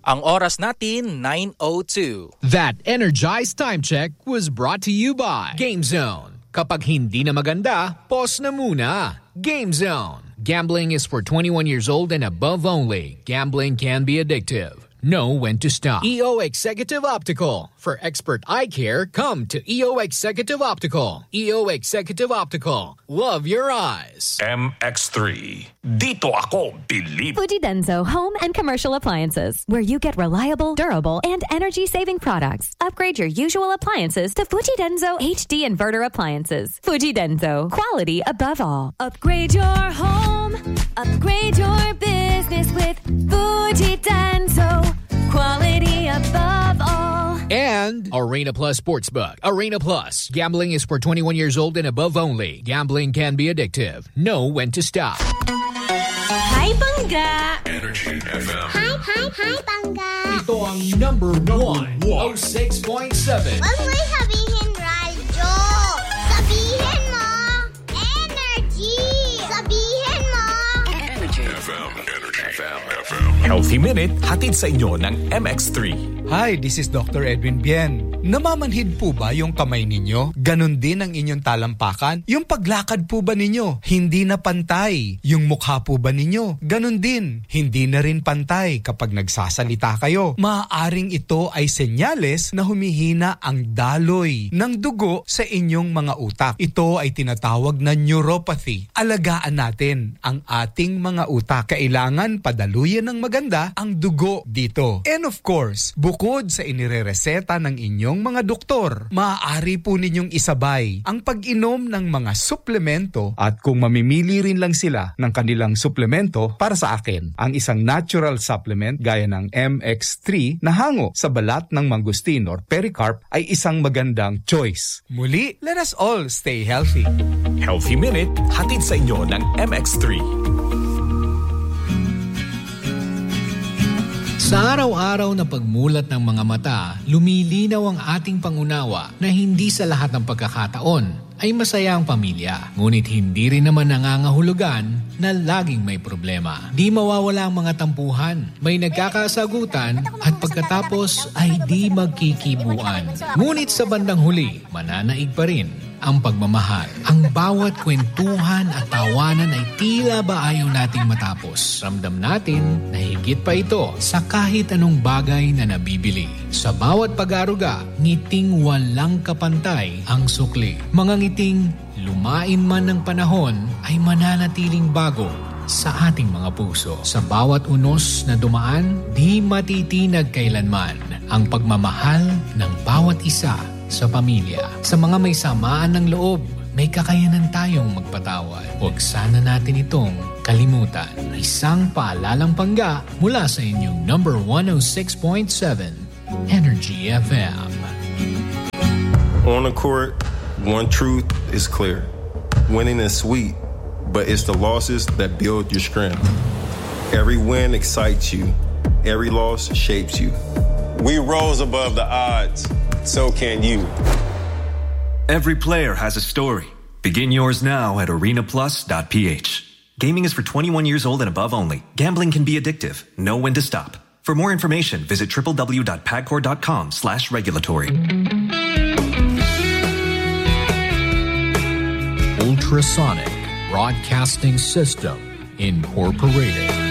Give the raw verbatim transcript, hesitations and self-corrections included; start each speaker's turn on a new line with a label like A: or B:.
A: Ang oras natin, nine oh two.
B: That Energized Time Check was brought to you by Game Zone. Kapag hindi na maganda, pause na muna. Game Zone. Gambling is for twenty-one years old and above only. Gambling can be addictive. Know when to stop. E O Executive Optical. For expert eye care, come to E O Executive Optical. E O Executive Optical. Love your eyes.
C: M X three. Dito ako believe.
D: Fuji Denso Home and Commercial Appliances, where you get reliable, durable, and energy-saving products. Upgrade your usual appliances to Fuji Denso H D Inverter Appliances. Fuji Denso. Quality above all. Upgrade your home. Upgrade your business with Fuji Denso. Quality above all.
B: And Arena Plus Sportsbook. Arena Plus. Gambling is for twenty-one years old and above only. Gambling can be addictive. Know when to stop.
E: Hi, Bangga!
C: Energy F M.
E: Hi, hi, hi, Bangga!
B: Ito ang number one, oh six point seven.
E: Huwag mo'y sabihin radyo. Sabihin mo, energy. Sabihin mo,
C: Energy F M. Energy F M. F M. Healthy Minute, hatid sa inyo ng M X three.
F: Hi, this is Doctor Edwin Bien. Namamanhid po ba yung kamay ninyo? Ganon din ang inyong talampakan? Yung paglakad po ba ninyo? Hindi na pantay. Yung mukha po ba ninyo? Ganon din. Hindi na rin pantay kapag nagsasalita kayo. Maaaring ito ay senyales na humihina ang daloy ng dugo sa inyong mga utak. Ito ay tinatawag na neuropathy. Alagaan natin ang ating mga utak. Kailangan padaluyan ng maganda ang dugo dito. And of course, bukod sa inirereseta ng inyong mga doktor, maaari po ninyong isabay ang pag-inom ng mga suplemento at kung mamimili rin lang sila ng kanilang suplemento para sa akin, ang isang natural supplement gaya ng M X three na hango sa balat ng mangustin or pericarp ay isang magandang choice. Muli, let us all stay healthy.
C: Healthy Minute, hatid sa inyo ng M X three.
B: Sa araw-araw na pagmulat ng mga mata, lumilinaw ang ating pangunawa na hindi sa lahat ng pagkakataon ay masaya ang pamilya. Ngunit hindi rin naman nangangahulugan na laging may problema. Di mawawala ang mga tampuhan, may nagkakasagutan at pagkatapos ay di magkikibuan. Ngunit sa bandang huli, mananaig pa rin ang pagmamahal. Ang bawat kwentuhan at tawanan ay tila ba ayaw nating matapos. Ramdam natin na higit pa ito sa kahit anong bagay na nabibili. Sa bawat pag-aruga, ngiting walang kapantay ang sukli. Mga ngiting lumain man ng panahon ay mananatiling bago sa ating mga puso. Sa bawat unos na dumaan, di matitinag kailanman ang pagmamahal ng bawat isa sa pamilya. Sa mga may samaan ng loob, may kakayanan tayong magpatawad. Huwag sana natin itong kalimutan. Isang paalalang pangga mula sa inyong number one oh six point seven Energy F M.
G: On the court, one truth is clear. Winning is sweet, but it's the losses that build your strength. Every win excites you. Every loss shapes you. We rose above the odds. So can you.
H: Every player has a story. Begin yours now at arena plus dot p h. Gaming is for twenty-one years old and above only. Gambling can be addictive. Know when to stop. For more information, visit w w w dot pagcor dot com slash regulatory.
B: Ultrasonic Broadcasting System Incorporated.